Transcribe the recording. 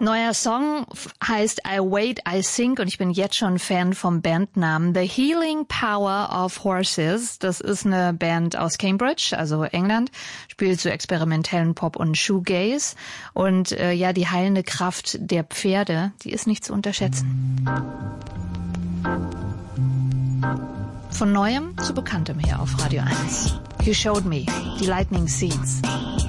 Neuer Song heißt I Wait, I Think und ich bin jetzt schon Fan vom Bandnamen The Healing Power of Horses. Das ist eine Band aus Cambridge, also England, spielt so experimentellen Pop und Shoegaze. Und ja, die heilende Kraft der Pferde, die ist nicht zu unterschätzen. Von Neuem zu Bekanntem hier auf Radio 1. You Showed Me, die Lightning Seeds.